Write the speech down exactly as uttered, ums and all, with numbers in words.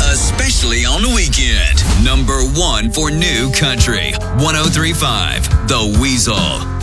especially on the weekend. Number one for new country, one oh three point five, The Weasel.